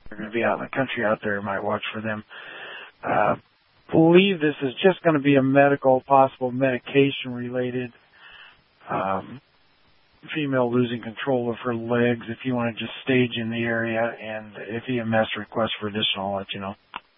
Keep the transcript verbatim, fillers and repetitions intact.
they're going to be out in the country out there, might watch for them. Uh, believe this is just going to be a medical, possible medication related. Um, female losing control of her legs. If you want to just stage in the area, and if E M S requests for additional, I'll let you know.